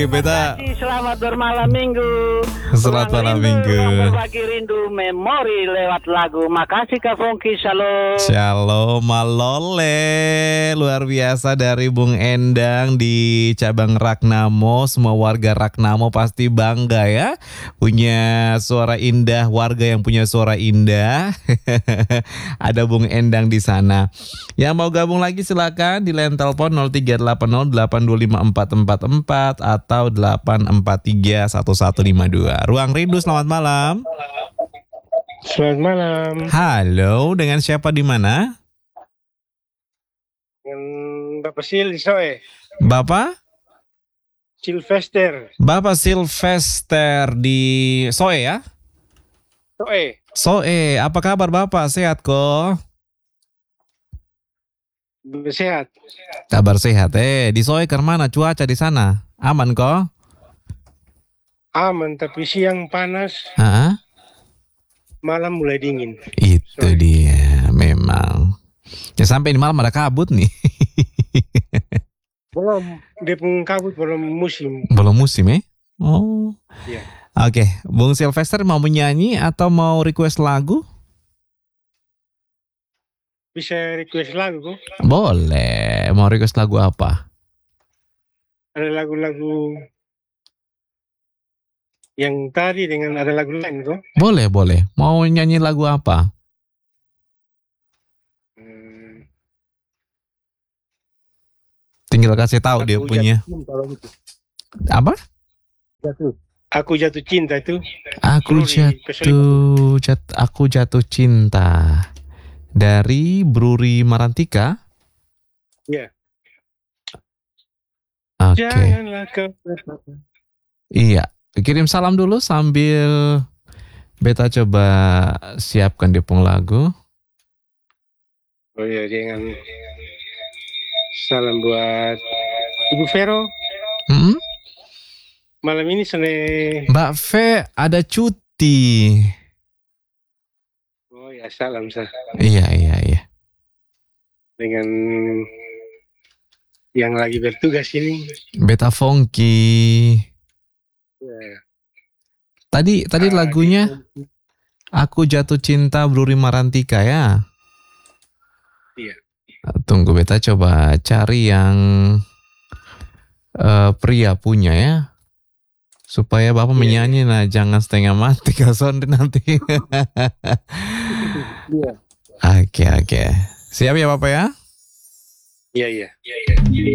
Beta. Selamat bermalam minggu. Selamat malam minggu. Berbagi rindu memori lewat lagu. Makasih Kak Fongki, shalom. Shalom malole. Luar biasa dari Bung Endang di cabang Ragnamo. Semua warga Ragnamo pasti bangga ya. Punya suara indah, warga yang punya suara indah. Ada Bung Endang di sana. Yang mau gabung lagi silakan di line telepon 0380825444 atau 8431152. Ruang Rindu, selamat malam. Selamat malam. Halo, dengan siapa di mana? Dengan Bapak Soe. Bapak? Sylvester. Bapak Sylvester di Soe ya? Soe. Soe, apa kabar Bapak? Sehat kok? Sehat. Kabar sehat. Di Soe ke mana cuaca di sana? Aman kok? Aman, tapi siang panas, Hah? malam mulai dingin. Itu dia, memang. Ya sampai di malam ada kabut nih. Belum, dia pun kabut belum musim. Belum musim ya? Oh. Iya. Oke, Bung Sylvester mau menyanyi atau mau request lagu? Bisa request lagu kok. Boleh. Mau request lagu apa? Ada lagu-lagu yang tadi dengan ada lagu lain kok. Boleh, boleh. Mau nyanyi lagu apa? Tinggal kasih tahu dia punya. Apa? Aku jatuh cinta itu. Aku jatuh cinta. Dari Bruri Marantika. Iya. Oke. Janganlah kau. Iya. Kirim salam dulu sambil Beta coba siapkan depong lagu. Oh iya, jangan. Salam buat Ibu Vero. Malam ini Mbak V ada cuti. Oh ya, salam sah. Iya. Dengan yang lagi bertugas ini. Beta Fongki. Ya. Tadi lagunya Aku Jatuh Cinta Bruri Marantika ya. Iya. Tunggu Beta coba cari yang pria punya ya. Supaya Bapak menyanyi nah jangan setengah mati kasonde nanti. Iya. Oke. Siap ya Bapak ya? Iya.